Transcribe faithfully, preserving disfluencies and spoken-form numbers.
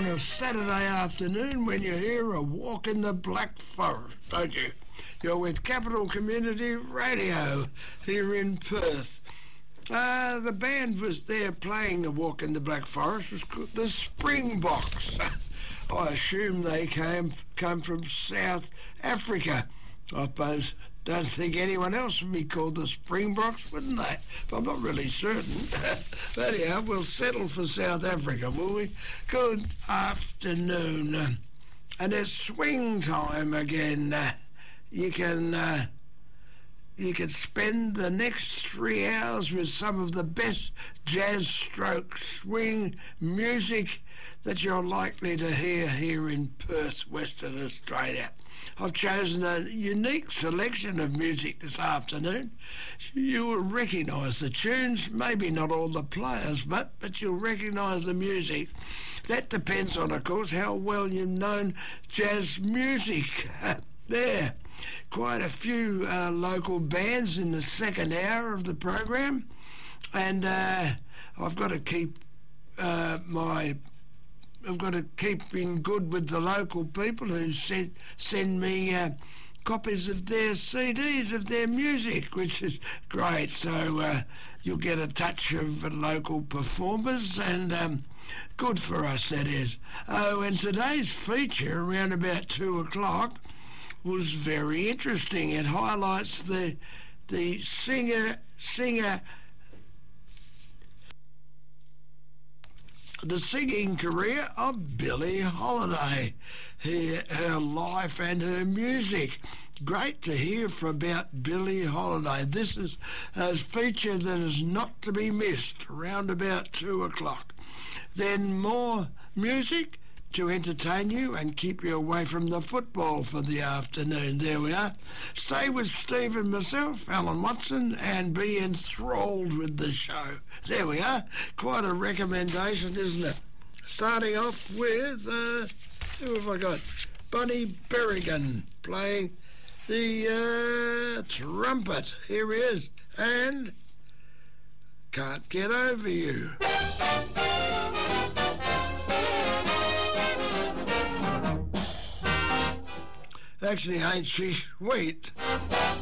on a Saturday afternoon when you hear a walk in the Black Forest, don't you? You're with Capital Community Radio here in Perth. Uh, the band was there playing the Walk in the Black Forest was called the Springboks. I assume they came come from South Africa. I suppose, don't think anyone else would be called the Springboks, wouldn't they? But I'm not really certain. But anyhow, we'll settle for South Africa, will we? Good afternoon. And it's swing time again. You can uh, you can spend the next three hours with some of the best jazz stroke swing music that you're likely to hear here in Perth, Western Australia. I've chosen a unique selection of music this afternoon. You will recognise the tunes, maybe not all the players, but, but you'll recognise the music. That depends on, of course, how well you've known jazz music. There. Quite a few uh, local bands in the second hour of the program, and uh, I've got to keep uh, my I've got to keep in good with the local people who send send me uh, copies of their C Ds of their music, which is great. So uh, you'll get a touch of uh, local performers, and um, good for us, that is. Oh, and today's feature around about two o'clock was very interesting. It highlights the the singer singer the singing career of Billie Holiday, her, her life and her music. Great to hear from about Billie Holiday. This is a feature that is not to be missed around about two o'clock. Then more music to entertain you and keep you away from the football for the afternoon. There we are. Stay with Steve and myself, Alan Watson, and be enthralled with the show. There we are. Quite a recommendation, isn't it? Starting off with, uh, who have I got? Bunny Berrigan playing the uh, trumpet. Here he is. And Can't Get Over You. Actually, ain't she sweet?